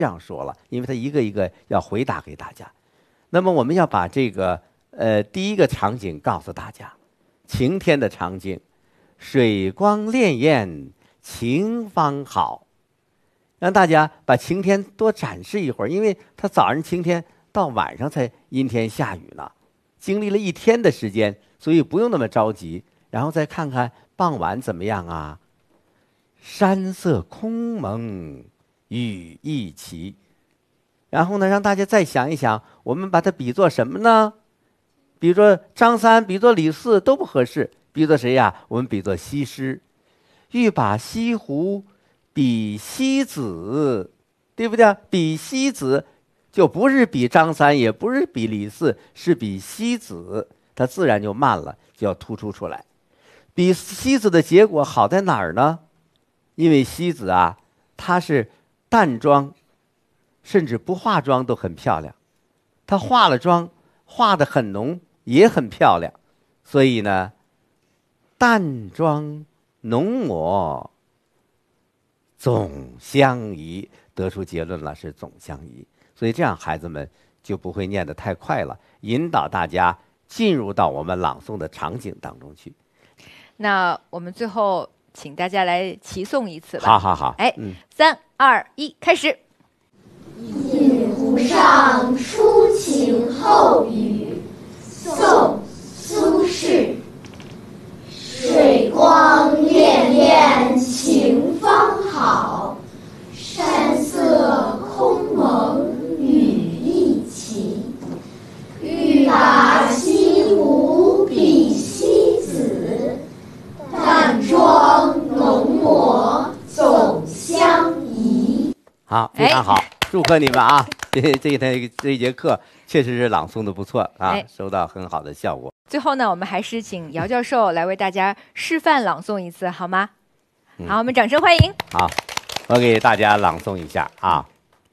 这样说了，因为他一个一个要回答给大家。那么我们要把这个第一个场景告诉大家，晴天的场景，水光潋滟晴方好，让大家把晴天多展示一会儿，因为他早上晴天，到晚上才阴天下雨呢，经历了一天的时间，所以不用那么着急。然后再看看傍晚怎么样啊？山色空蒙，雨亦奇。然后呢，让大家再想一想，我们把它比作什么呢？比作张三，比作李四都不合适，比作谁呀？我们比作西施。欲把西湖比西子，对不对？比西子就不是比张三，也不是比李四，是比西子，它自然就慢了，就要突出出来。比西子的结果好在哪儿呢？因为西子啊，她是淡妆，甚至不化妆都很漂亮，她化了妆，化得很浓，也很漂亮，所以呢，淡妆浓抹总相宜，得出结论了，是总相宜。所以这样孩子们就不会念得太快了，引导大家进入到我们朗诵的场景当中去。 那我们最后请大家来齐诵一次吧。 好好好， 哎，3、2、1，开始。 饮湖上初晴后雨，宋·苏轼。水光潋滟晴方好，山色空蒙雨亦奇。欲把西湖比西子，淡妆浓抹总相宜。 好，非常好，祝贺你们啊！这一节课确实是朗诵的不错啊，收到很好的效果。 最后呢，我们还是请姚教授来为大家示范朗诵一次，好吗？好，我们掌声欢迎。 好，我给大家朗诵一下啊。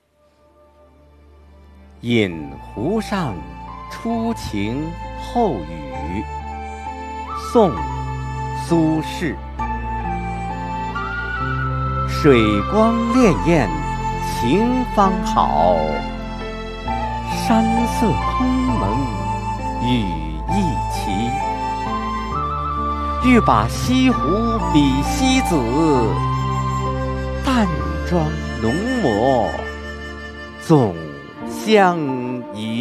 饮湖上初晴后雨，宋·苏轼。水光潋滟晴方好，山色空蒙雨亦奇。欲把西湖比西子，淡妆浓抹总相宜。